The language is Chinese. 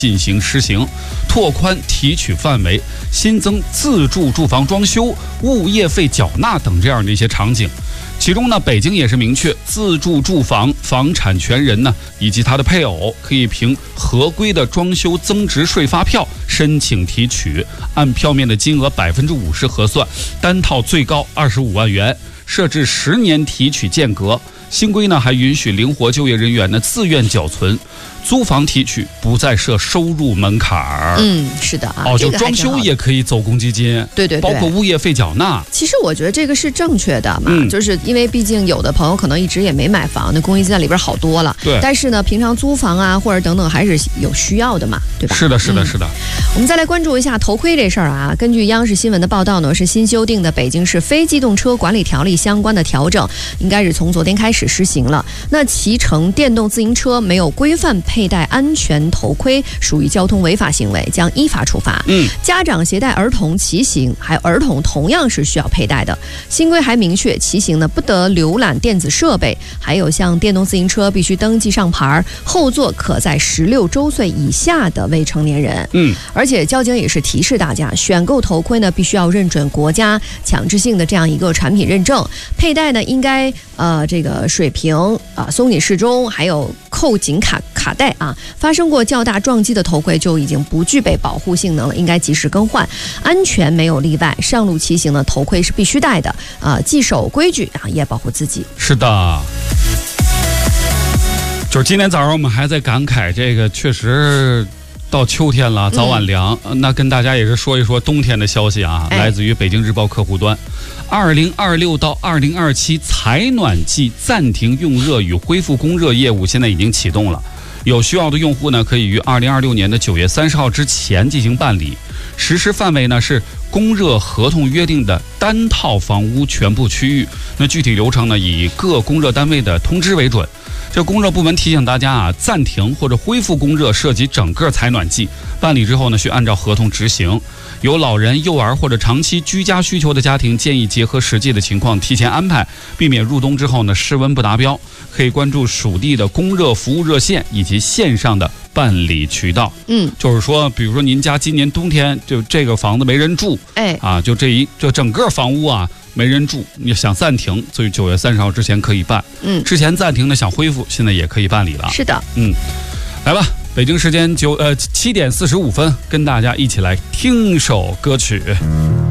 进行施行，拓宽提取范围，新增自住住房装修、物业费缴纳等这样的一些场景。其中呢，北京也是明确，自住住房房产权人呢以及他的配偶可以凭合规的装修增值税发票申请提取，按票面的金额50%核算，单套最高25万元，设置10年提取间隔。新规呢还允许灵活就业人员呢自愿缴存，租房提取不再设收入门槛。 是的啊， 就装修也可以走公积金， 对， 包括物业费缴纳。 其实我觉得这个是正确的嘛，就是因为毕竟有的朋友可能一直也没买房，那公积金在里边好多了。 对， 但是呢，平常租房啊或者等等还是有需要的嘛，对吧？ 是的。 我们再来关注一下头盔这事儿啊。根据央视新闻的报道呢，是新修订的北京市非机动车管理条例相关的调整，应该是从昨天开始实行了。那骑乘电动自行车没有规范佩戴安全头盔，属于交通违法行为，将依法处罚。家长携带儿童骑行，还有儿童同样是需要佩戴的。新规还明确，骑行呢不得浏览电子设备，还有像电动自行车必须登记上牌，后座可在16周岁以下的未成年人。而且交警也是提示大家，选购头盔呢必须要认准国家强制性的这样一个产品认证，佩戴呢应该这个水平松紧适中，还有扣紧卡带啊。发生过较大撞击的头盔就已经不具备保护性能了，应该及时更换。安全没有例外，上路骑行的头盔是必须戴的既守规矩也保护自己。 是的，就是今天早上我们还在感慨，这个确实到秋天了，早晚凉。那跟大家也是说一说冬天的消息啊，来自于北京日报客户端。2026到2027采暖季暂停用热与恢复供热业务现在已经启动了，有需要的用户呢可以于2026年的9月30号之前进行办理。实施范围呢是供热合同约定的单套房屋全部区域。那具体流程呢以各供热单位的通知为准。这供热部门提醒大家暂停或者恢复供热涉及整个采暖季，办理之后呢需按照合同执行。有老人、幼儿或者长期居家需求的家庭，建议结合实际的情况提前安排，避免入冬之后呢室温不达标。可以关注属地的供热服务热线以及线上的办理渠道。就是说，比如说您家今年冬天就这个房子没人住，就整个房屋没人住，你想暂停，所以9月30号之前可以办。之前暂停的想恢复，现在也可以办理了。 是的。 来吧，北京时间7点45分，跟大家一起来听首歌曲。